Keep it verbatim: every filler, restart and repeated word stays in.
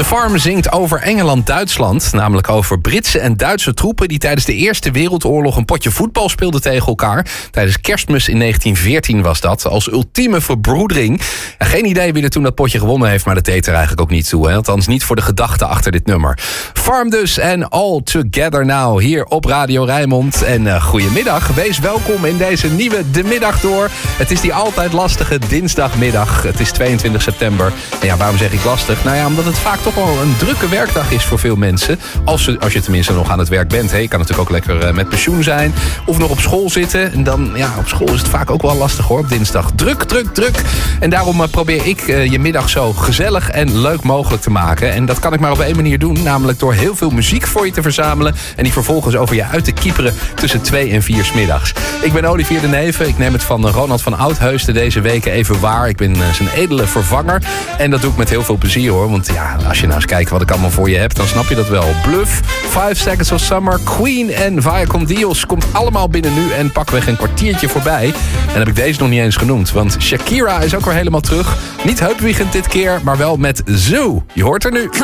Farm zingt over Engeland-Duitsland. Namelijk over Britse en Duitse troepen die tijdens de Eerste Wereldoorlog een potje voetbal speelden tegen elkaar. Tijdens Kerstmis in negentien veertien was dat, als ultieme verbroedering. Ja, geen idee wie er toen dat potje gewonnen heeft, maar dat deed er eigenlijk ook niet toe. Hè? Althans niet voor de gedachte achter dit nummer. Farm dus en All Together Now hier op Radio Rijnmond. En uh, goedemiddag, wees welkom in deze nieuwe De Middag Door. Het is die altijd lastige dinsdagmiddag. Het is tweeëntwintig september. En ja, waarom zeg ik lastig? Nou ja, omdat het vaak toch wel een drukke werkdag is voor veel mensen. Als je, als je tenminste nog aan het werk bent. Hè. Je kan natuurlijk ook lekker uh, met pensioen zijn. Of nog op school zitten. En dan, ja, op school is het vaak ook wel lastig hoor, op dinsdag. Druk, druk, druk. En daarom uh, probeer ik uh, je middag zo gezellig en leuk mogelijk te maken. En dat kan ik maar op één manier doen. Namelijk door heel veel muziek voor je te verzamelen. En die vervolgens over je uit te kieperen tussen twee en vier 's middags. Ik ben Olivier de Neve. Ik neem het van Ronald van Oudheusden deze weken even waar. Ik ben uh, zijn edele vervanger. En dat doe ik met heel veel plezier hoor. Want ja, als je nou eens kijkt wat ik allemaal voor je heb, dan snap je dat wel. Bluff, Five Seconds of Summer, Queen en Vaya con Dios komt allemaal binnen nu en pakweg een kwartiertje voorbij. En heb ik deze nog niet eens genoemd. Want Shakira is ook weer helemaal terug. Niet heupwiegend dit keer, maar wel met Zoo. Je hoort er nu.